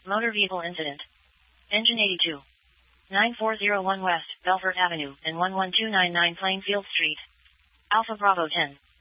Motor vehicle incident. Engine 82. 9401 West, Belfort Avenue, and 11299 Plainfield Street. Alpha Bravo 10.